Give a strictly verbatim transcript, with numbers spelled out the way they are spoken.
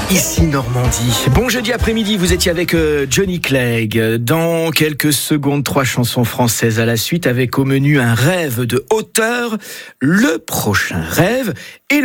Ici Normandie. Bon jeudi après-midi, vous étiez avec euh, Johnny Clegg. Dans quelques secondes, trois chansons françaises à la suite avec au menu un rêve de hauteur, le prochain rêve et le